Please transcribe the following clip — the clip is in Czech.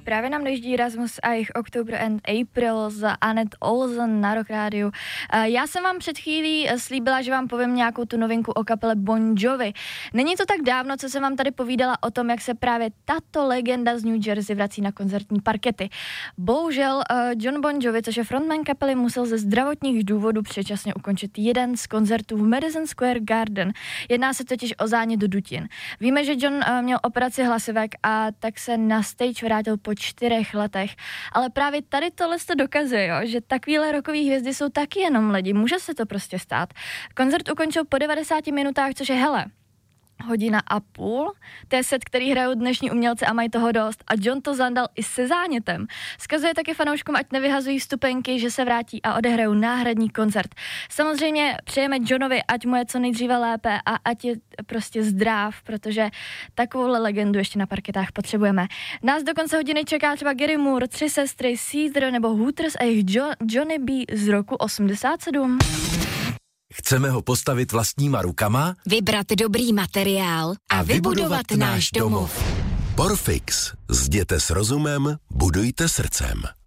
Právě nám dojíždí Rasmus a jejich October and April za Annette Olsen na Rock Rádiu. Já jsem vám před chvílí slíbila, že vám povím nějakou tu novinku o kapele Bon Jovi. Není to tak dávno, co jsem vám tady povídala o tom, jak se právě tato legenda z New Jersey vrací na koncertní parkety. Bohužel John Bon Jovi, což je frontman kapely, musel ze zdravotních důvodů předčasně ukončit jeden z koncertů v Madison Square Garden. Jedná se totiž o zánět do dutin. Víme, že John měl operaci hlasivek a tak se na stage vrátil po 4 letech. Ale právě tady tohle to dokazuje, jo, že takovýhle rockový hvězdy jsou taky jenom lidi. Může se to prostě stát. Koncert ukončil po 90 minutách, což je 1,5 hodiny. To je set, který hrajou dnešní umělci a mají toho dost. A John to zandal i se zánětem. Vzkazuje taky fanouškům, ať nevyhazují vstupenky, že se vrátí a odehrajou náhradní koncert. Samozřejmě přejeme Johnovi, ať mu je co nejdříve lépe a ať je prostě zdrav, protože takovouhle legendu ještě na parketách potřebujeme. Nás do konce hodiny čeká třeba Gary Moore, 3 sestry, Caesar nebo Hooters a jejich Johnny B z roku 87. Chceme ho postavit vlastníma rukama? Vybrat dobrý materiál a vybudovat náš domov. Porfix. Zděte s rozumem, budujte srdcem.